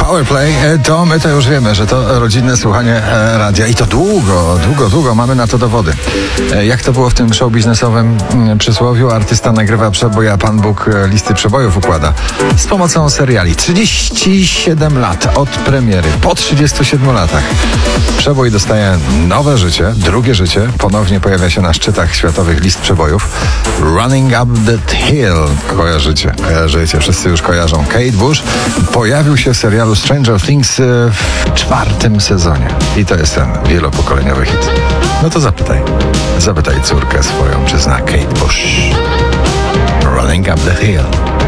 Powerplay, to my to już wiemy, że to rodzinne słuchanie radia i to długo mamy na to dowody. Jak to było w tym show biznesowym przysłowiu, artysta nagrywa przebój, a Pan Bóg listy przebojów układa. Z pomocą seriali. 37 lat od premiery, po 37 latach. Przebój dostaje nowe życie, drugie życie, ponownie pojawia się na szczytach światowych list przebojów. Running Up That Hill, kojarzycie, wszyscy już kojarzą. Kate Bush pojawił się w serialu Stranger Things w 4. sezonie. I to jest ten wielopokoleniowy hit. No to zapytaj córkę swoją, czy zna Kate Bush. Running Up That Hill.